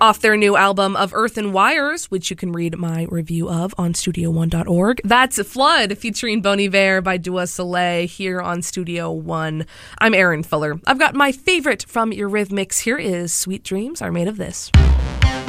Off their new album of Earth and Wires, which you can read my review of on studio1.org. That's Flood featuring Bon Iver by Dua Soleil here on Studio One. I'm Erin Fuller. I've got my favorite from Eurythmics. Here is Sweet Dreams Are Made of This.